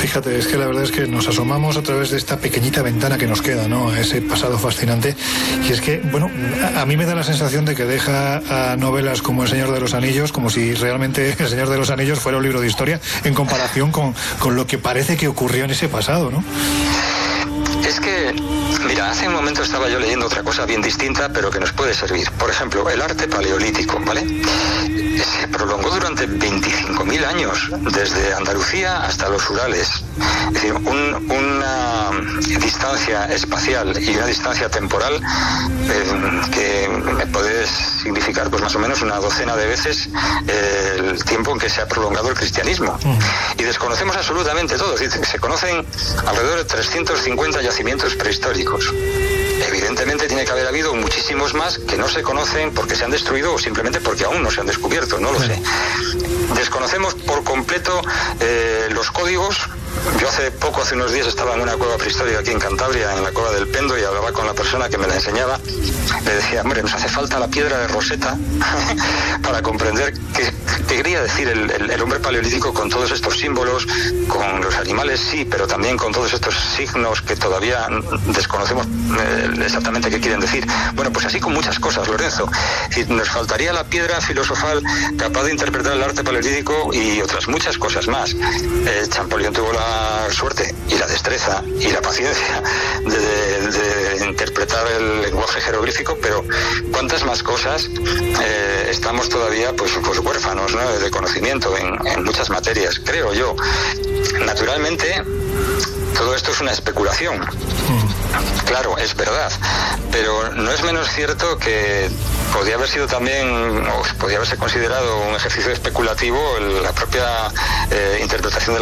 Fíjate, es que la verdad es que nos asomamos a través de esta pequeñita ventana que nos queda, ¿no? A ese pasado fascinante. Y es que, bueno, a mí me da la sensación de que deja a novelas como El Señor de los Anillos, como si realmente El Señor de los Anillos fuera un libro de historia en comparación con lo que parece que ocurrió en ese pasado, ¿no? Es que, mira, hace un momento estaba yo leyendo otra cosa bien distinta, pero que nos puede servir. Por ejemplo, el arte paleolítico, ¿vale? Se prolongó durante 25.000 años, desde Andalucía hasta los Urales. Es decir, una distancia espacial y una distancia temporal que puede significar pues más o menos una docena de veces el tiempo en que se ha prolongado el cristianismo. Y desconocemos absolutamente todo. Es decir, se conocen alrededor de 350 yacimientos prehistóricos. Evidentemente tiene que haber habido muchísimos más que no se conocen porque se han destruido o simplemente porque aún no se han descubierto, no lo sé. Desconocemos por completo los códigos. Yo hace unos días estaba en una cueva prehistórica aquí en Cantabria, en la cueva del Pendo, y hablaba con la persona que me la enseñaba. Le decía, hombre, nos hace falta la piedra de Rosetta para comprender qué quería decir el hombre paleolítico con todos estos símbolos, con los animales sí, pero también con todos estos signos que todavía desconocemos exactamente qué quieren decir. Bueno, pues así con muchas cosas, Lorenzo. Nos faltaría la piedra filosofal capaz de interpretar el arte paleolítico y otras muchas cosas más. Champollion tuvo la suerte y la destreza y la paciencia de interpretar el lenguaje jeroglífico, pero cuántas más cosas estamos todavía pues huérfanos, ¿no?, de conocimiento en muchas materias, creo yo. Naturalmente todo esto es una especulación. Claro, es verdad, pero no es menos cierto que podría haber sido también, o podría haberse considerado un ejercicio especulativo la propia interpretación de